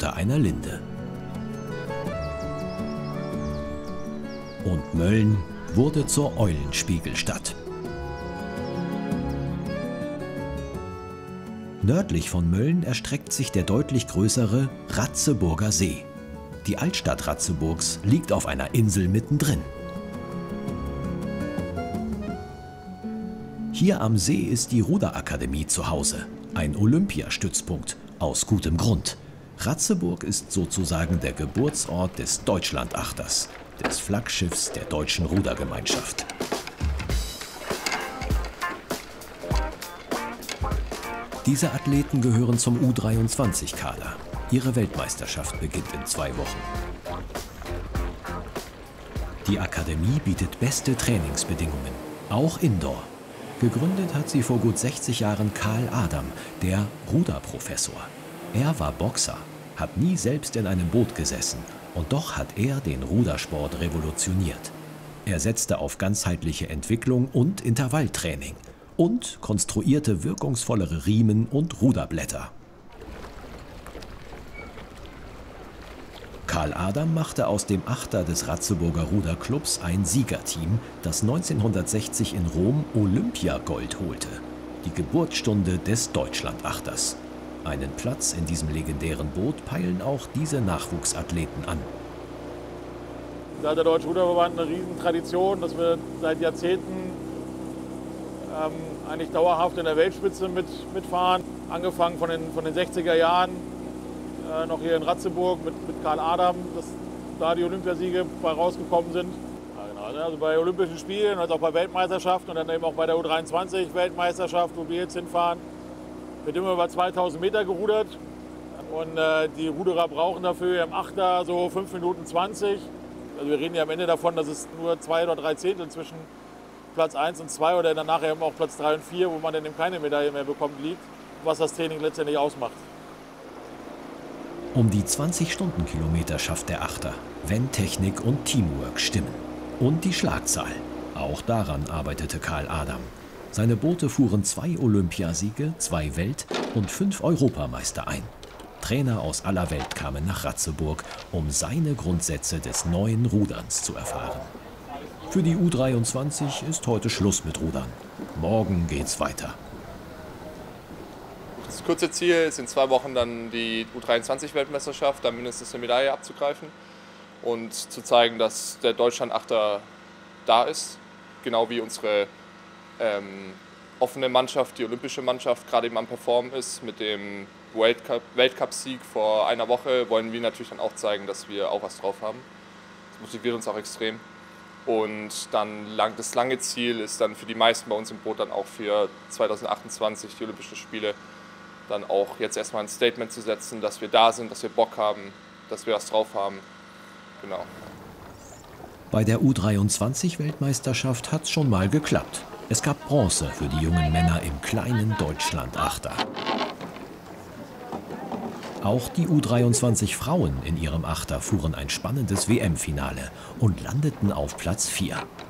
unter einer Linde. Und Mölln wurde zur Eulenspiegelstadt. Nördlich von Mölln erstreckt sich der deutlich größere Ratzeburger See. Die Altstadt Ratzeburgs liegt auf einer Insel mittendrin. Hier am See ist die Ruderakademie zu Hause, ein Olympiastützpunkt, aus gutem Grund. Ratzeburg ist sozusagen der Geburtsort des Deutschlandachters, des Flaggschiffs der Deutschen Rudergemeinschaft. Diese Athleten gehören zum U23-Kader. Ihre Weltmeisterschaft beginnt in 2 Wochen. Die Akademie bietet beste Trainingsbedingungen, auch Indoor. Gegründet hat sie vor gut 60 Jahren Karl Adam, der Ruderprofessor. Er war Boxer, hat nie selbst in einem Boot gesessen und doch hat er den Rudersport revolutioniert. Er setzte auf ganzheitliche Entwicklung und Intervalltraining und konstruierte wirkungsvollere Riemen und Ruderblätter. Karl Adam machte aus dem Achter des Ratzeburger Ruderclubs ein Siegerteam, das 1960 in Rom Olympiagold holte. Die Geburtsstunde des Deutschlandachters. Einen Platz in diesem legendären Boot peilen auch diese Nachwuchsathleten an. Da hat der Deutsche Ruderverband eine Riesentradition, dass wir seit Jahrzehnten eigentlich dauerhaft in der Weltspitze mitfahren. Angefangen von den 60er Jahren, noch hier in Ratzeburg mit Karl Adam, dass da die Olympiasiege bei rausgekommen sind. Ja, genau, also bei Olympischen Spielen, also auch bei Weltmeisterschaften und dann eben auch bei der U23-Weltmeisterschaft, wo wir jetzt hinfahren, wird immer über 2000 Meter gerudert. Und die Ruderer brauchen dafür im Achter so 5 Minuten 20. Also wir reden ja am Ende davon, dass es nur 2 oder 3 Zehntel zwischen Platz 1 und 2 oder dann nachher eben auch Platz 3 und 4, wo man dann eben keine Medaille mehr bekommt, liegt, was das Training letztendlich ausmacht. Um die 20 Stundenkilometer schafft der Achter, wenn Technik und Teamwork stimmen. Und die Schlagzahl. Auch daran arbeitete Karl Adam. Seine Boote fuhren 2 Olympiasiege, 2 Welt- und 5 Europameister ein. Trainer aus aller Welt kamen nach Ratzeburg, um seine Grundsätze des neuen Ruderns zu erfahren. Für die U23 ist heute Schluss mit Rudern. Morgen geht's weiter. Das kurze Ziel ist in 2 Wochen dann die U23-Weltmeisterschaft, da mindestens eine Medaille abzugreifen und zu zeigen, dass der Deutschlandachter da ist, genau wie unsere offene Mannschaft, die olympische Mannschaft, gerade eben am Performen ist. Mit dem Weltcup-Sieg vor einer Woche wollen wir natürlich dann auch zeigen, dass wir auch was drauf haben. Das motiviert uns auch extrem. Und dann das lange Ziel ist dann für die meisten bei uns im Boot dann auch für 2028 die Olympischen Spiele dann auch jetzt erstmal ein Statement zu setzen, dass wir da sind, dass wir Bock haben, dass wir was drauf haben. Genau. Bei der U23-Weltmeisterschaft hat's schon mal geklappt. Es gab Bronze für die jungen Männer im kleinen Deutschlandachter. Auch die U23-Frauen in ihrem Achter fuhren ein spannendes WM-Finale und landeten auf Platz 4.